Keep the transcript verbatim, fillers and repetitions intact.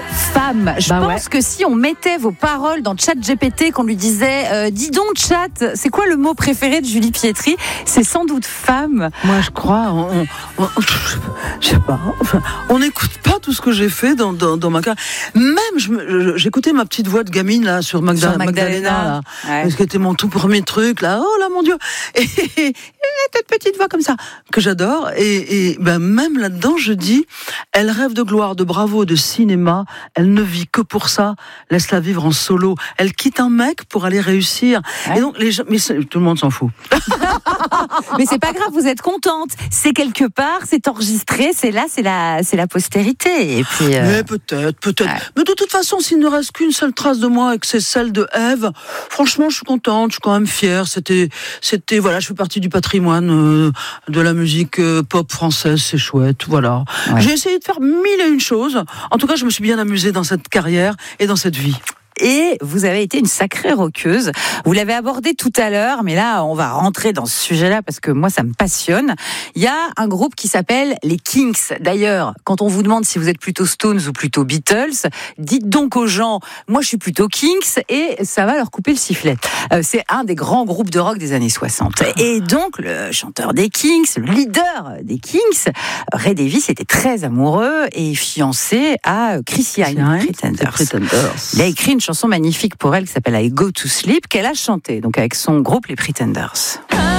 femme. Je bah pense ouais. que si on mettait vos paroles dans ChatGPT, qu'on lui disait euh, dis donc Chat, c'est quoi le mot préféré de Julie Pietri, c'est sans doute femme. Moi, je crois, on, on, on, je sais pas, enfin, on n'écoute pas tout ce que j'ai fait dans, dans, dans ma carrière. Même, je me, j'écoutais ma petite voix de gamine là sur, Magda, Sur Magdalena, Magdalena, là, ouais. parce que c'était mon tout premier truc là. Oh là, mon Dieu, et, et, et cette petite voix comme ça que j'adore. Et, et ben même là-dedans, je dis, elle rêve de gloire, de bravo, de cinéma. Elle ne vit que pour ça. Laisse-la vivre en solo. Elle quitte un mec pour aller réussir. Ouais. Et donc les gens, mais tout le monde s'en fout. Mais c'est pas grave, vous êtes contente. C'est quelque part, c'est enregistré, c'est là, c'est la, c'est la postérité. Et puis. Euh... Mais peut-être, peut-être. Ouais. Mais de toute façon, s'il ne reste qu'une seule trace de moi et que c'est celle de Ève, franchement, je suis contente, je suis quand même fière. C'était, c'était, voilà, je fais partie du patrimoine euh, de la musique euh, pop française, c'est chouette, voilà. Ouais. J'ai essayé de faire mille et une choses. En tout cas, je me suis bien amusée dans cette carrière et dans cette vie. Et vous avez été une sacrée rockeuse. Vous l'avez abordé tout à l'heure, mais là, on va rentrer dans ce sujet-là parce que moi, ça me passionne. Il y a un groupe qui s'appelle les Kinks. D'ailleurs, quand on vous demande si vous êtes plutôt Stones ou plutôt Beatles, dites donc aux gens, moi, je suis plutôt Kinks, et ça va leur couper le sifflet. Euh, c'est un des grands groupes de rock des années soixante. Et donc, le chanteur des Kinks, le leader des Kinks, Ray Davies, était très amoureux et fiancé à Chrissy Hynde, Pretenders. Pretenders. Il a écrit une chanson magnifique pour elle qui s'appelle I Go to Sleep, qu'elle a chantée donc avec son groupe les Pretenders.